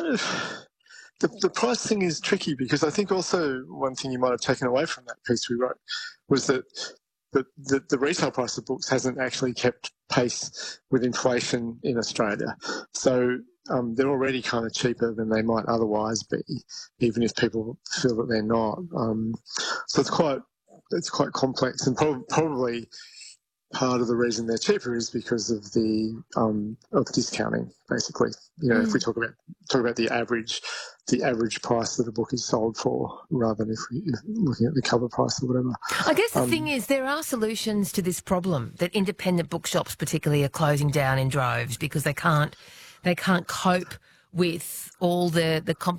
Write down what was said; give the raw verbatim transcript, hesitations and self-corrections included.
kind of the, the price thing is tricky because I think also one thing you might have taken away from that piece we wrote was that the, the, the retail price of books hasn't actually kept pace with inflation in Australia. So um, they're already kind of cheaper than they might otherwise be, even if people feel that they're not. Um, so it's quite it's quite complex, and prob- probably part of the reason they're cheaper is because of the um, of discounting. Basically, you know, mm. if we talk about talk about the average, the average price that a book is sold for, rather than if we if looking at the cover price or whatever. I guess the um, thing is, there are solutions to this problem that independent bookshops, particularly, are closing down in droves because they can't they can't cope with all the the competition.